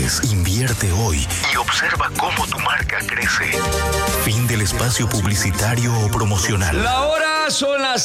meses. Invierte hoy y observa cómo tu marca crece. Fin del espacio publicitario o promocional. La hora son las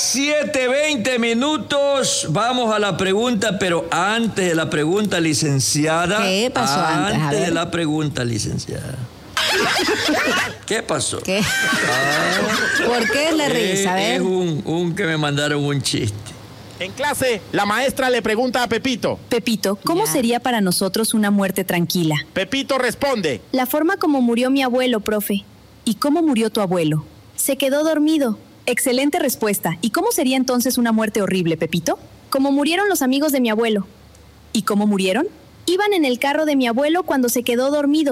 7:20. Vamos a la pregunta, pero antes de la pregunta, licenciada. ¿Qué pasó antes? Antes de la pregunta, licenciada. ¿Qué pasó? ¿Qué? ¿Por qué es la risa? A ver. Es un que me mandaron un chiste. En clase, la maestra le pregunta a Pepito. Pepito, ¿cómo sería para nosotros una muerte tranquila? Pepito responde. La forma como murió mi abuelo, profe. ¿Y cómo murió tu abuelo? Se quedó dormido. Excelente respuesta. ¿Y cómo sería entonces una muerte horrible, Pepito? Como murieron los amigos de mi abuelo. ¿Y cómo murieron? Iban en el carro de mi abuelo cuando se quedó dormido.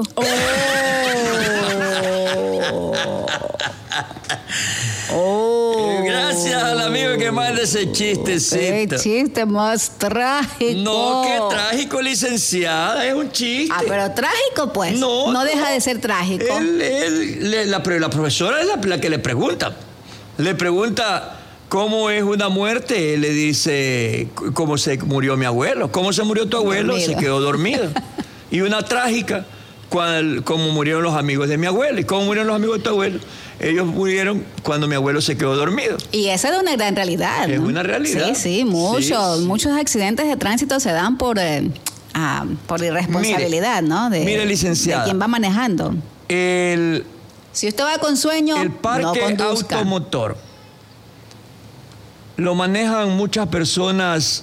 Gracias al amigo que manda ese chistecito. ¡Qué chiste más trágico! No, qué trágico, licenciada, es un chiste. Pero trágico, pues. No deja de ser trágico. La profesora es la que le pregunta. Le pregunta cómo es una muerte. Él le dice cómo se murió mi abuelo. ¿Cómo se murió tu abuelo? Dormido. Se quedó dormido. Y una trágica, cómo murieron los amigos de mi abuelo. ¿Y cómo murieron los amigos de tu abuelo? Ellos murieron cuando mi abuelo se quedó dormido. Y esa es una gran realidad, ¿no? Es una realidad. Sí, muchos accidentes de tránsito se dan por irresponsabilidad, ¿no? Mire, licenciada. De quien va manejando. Si usted va con sueño, el parque no conduzca. automotor lo manejan muchas personas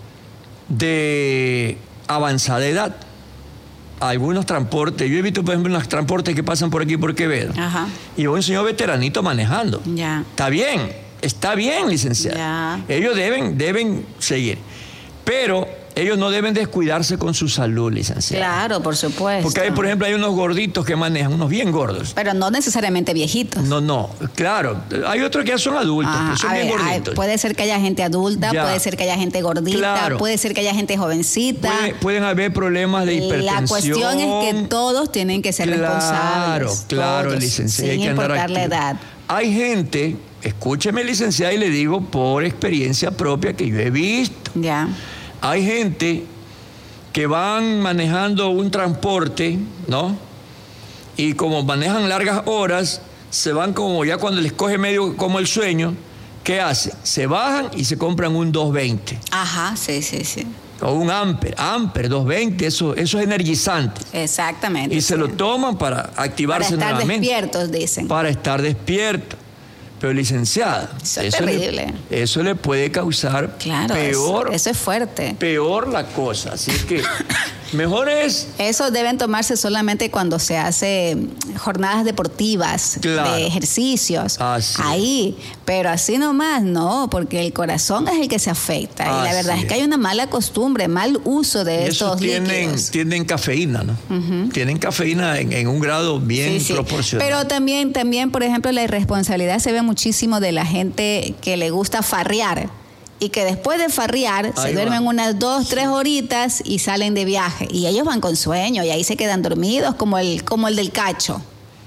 de avanzada edad. Algunos transportes, yo he visto por ejemplo unos transportes que pasan por aquí por Quevedo. Ajá. Y un señor veteranito manejando. Ya. Está bien, licenciada. Ya. Ellos deben seguir. Pero ellos no deben descuidarse con su salud, licenciada. Claro, por supuesto. Porque hay, por ejemplo, hay unos gorditos que manejan, unos bien gordos. Pero no necesariamente viejitos. No, claro. Hay otros que ya son adultos, pero son bien gorditos. Puede ser que haya gente adulta, Ya. puede ser que haya gente gordita, Claro. puede ser que haya gente jovencita. Pueden haber problemas de hipertensión. La cuestión es que todos tienen que ser responsables. Claro, todos, licenciada. sin Hay que andar importar la activo. edad. Hay gente, escúcheme, licenciada, y le digo por experiencia propia que yo he visto. Ya. Hay gente que van manejando un transporte, ¿no? Y como manejan largas horas, se van como ya cuando les coge medio como el sueño, ¿qué hacen? Se bajan y se compran un 220. Ajá, sí. O un Amper 220, eso es energizante. Exactamente. Y se lo toman para activarse para estar nuevamente. despiertos, dicen. Para estar despierto. Pero licenciada, Eso es terrible. Eso le puede causar peor. Eso es fuerte. Peor la cosa. Así que mejor es. Eso deben tomarse solamente cuando se hace jornadas deportivas, Claro. de ejercicios. Así. Ahí. Pero así nomás no, porque el corazón es el que se afecta. Y la verdad Así es que hay una mala costumbre, mal uso de Esos estos líquidos. tienen cafeína, ¿no? Tienen cafeína en un grado bien Sí. proporcional. Pero también, por ejemplo, la irresponsabilidad se ve muchísimo de la gente que le gusta farrear y que después de farrear se duermen unas 2-3 horitas y salen de viaje. Y ellos van con sueño y ahí se quedan dormidos como el del cacho.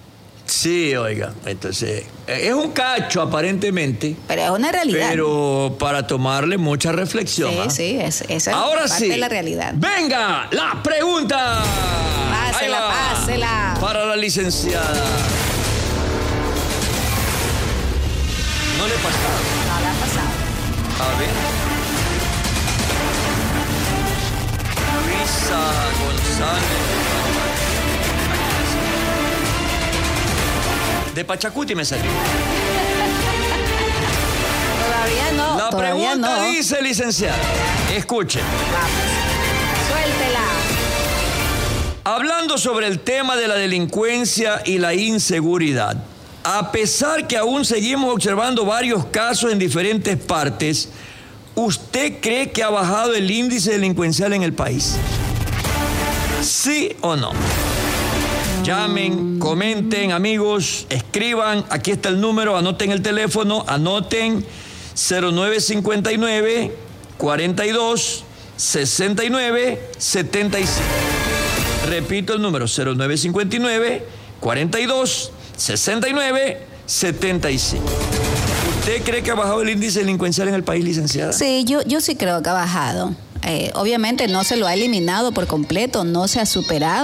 Sí, oiga, entonces, es un cacho aparentemente. Pero es una realidad. Pero para tomarle mucha reflexión. Sí, esa es Ahora parte sí, de la realidad. Venga, la pregunta. Pásela, Ahí va. pásela. Para la licenciada. ¿No le pasaba? No la ha pasado. A ver. Luisa González. De Pachacuti me salió. Todavía no. La todavía pregunta no. dice, licenciada. Escuchen. Suéltela. Hablando sobre el tema de la delincuencia y la inseguridad, a pesar que aún seguimos observando varios casos en diferentes partes, ¿usted cree que ha bajado el índice delincuencial en el país? ¿Sí o no? Llamen, comenten, amigos, escriban. Aquí está el número, anoten el teléfono, anoten 0959 42 69 75. Repito el número, 0959 42 69 75. ¿Usted cree que ha bajado el índice delincuencial en el país, licenciada? Sí, yo sí creo que ha bajado. Obviamente no se lo ha eliminado por completo, no se ha superado.